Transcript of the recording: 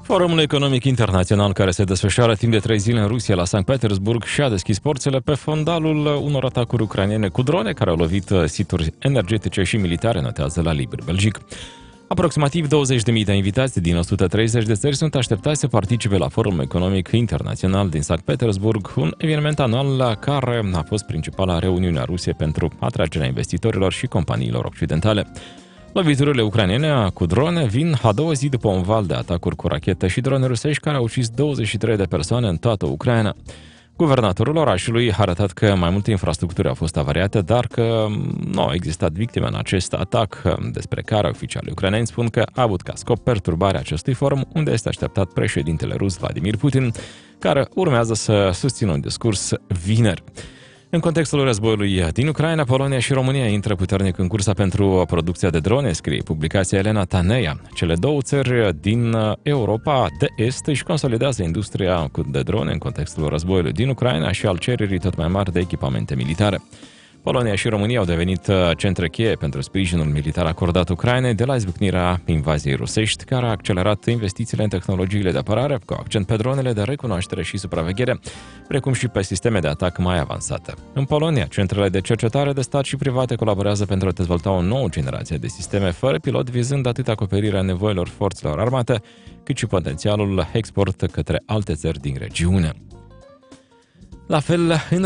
Forumul economic internațional care se desfășoară timp de 3 zile în Rusia, la Sankt Petersburg, și-a deschis porțile pe fondalul unor atacuri ucrainene cu drone care au lovit situri energetice și militare, notează la Liber Belgic. Aproximativ 20.000 de invitați din 130 de țări sunt așteptați să participe la Forumul economic internațional din Sankt Petersburg, un eveniment anual la care a fost principala reuniune a Rusiei pentru atragerea investitorilor și companiilor occidentale. Loviturile ucrainene cu drone vin a doua zi după un val de atacuri cu rachete și drone rusești care au ucis 23 de persoane în toată Ucraina. Guvernatorul orașului a arătat că mai multe infrastructuri au fost avariate, dar că nu au existat victime în acest atac, despre care oficialii ucraineni spun că a avut ca scop perturbarea acestui forum, unde este așteptat președintele rus Vladimir Putin, care urmează să susțină un discurs vineri. În contextul războiului din Ucraina, Polonia și România intră puternic în cursa pentru producția de drone, scrie publicația Elena Taneia. Cele două țări din Europa de Est își consolidează industria de drone în contextul războiului din Ucraina și al cererii tot mai mari de echipamente militare. Polonia și România au devenit centre cheie pentru sprijinul militar acordat Ucrainei de la izbucnirea invaziei rusești, care a accelerat investițiile în tehnologiile de apărare, cu accent pe dronele de recunoaștere și supraveghere, precum și pe sisteme de atac mai avansate. În Polonia, centrele de cercetare de stat și private colaborează pentru a dezvolta o nouă generație de sisteme fără pilot, vizând atât acoperirea nevoilor forțelor armate, cât și potențialul export către alte țări din regiune. La fel, în